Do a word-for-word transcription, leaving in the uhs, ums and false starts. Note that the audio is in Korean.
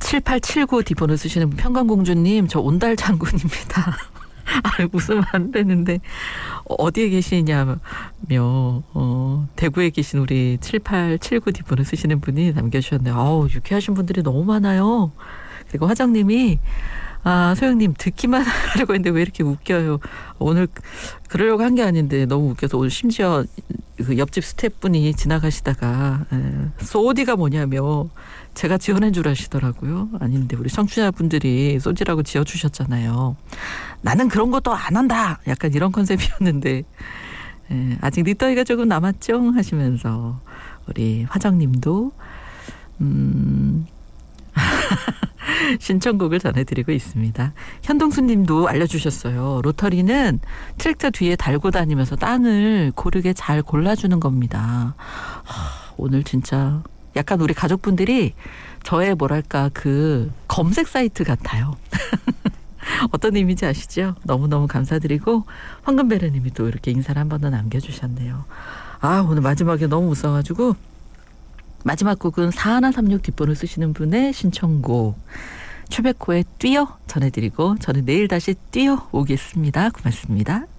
칠팔칠구 뒷번호 쓰시는 평강공주님, 저 온달 장군입니다. 아, 웃으면 안 되는데 어디에 계시냐며 어, 대구에 계신 우리 칠팔칠구 뒷번호 쓰시는 분이 남겨주셨네요. 아우, 유쾌하신 분들이 너무 많아요. 그리고 화장님이 아, 소영님 듣기만 하려고 했는데 왜 이렇게 웃겨요. 오늘 그러려고 한 게 아닌데 너무 웃겨서 오늘 심지어 그 옆집 스태프분이 지나가시다가 에, 소디가 뭐냐며 제가 지어낸 줄 아시더라고요. 아닌데 우리 청취자분들이 소디라고 지어주셨잖아요. 나는 그런 것도 안 한다. 약간 이런 컨셉이었는데 에, 아직 늦더위가 조금 남았죠 하시면서 우리 화정님도 음... 신청곡을 전해드리고 있습니다. 현동수님도 알려주셨어요. 로터리는 트랙터 뒤에 달고 다니면서 땅을 고르게 잘 골라주는 겁니다. 하, 오늘 진짜 약간 우리 가족분들이 저의 뭐랄까 그 검색 사이트 같아요. 어떤 의미인지 아시죠? 너무너무 감사드리고 황금베르님이 또 이렇게 인사를 한 번 더 남겨주셨네요. 아, 오늘 마지막에 너무 웃어가지고 마지막 곡은 사일삼육 뒷번호 쓰시는 분의 신청곡 최백호의 뛰어 전해드리고 저는 내일 다시 뛰어 오겠습니다. 고맙습니다.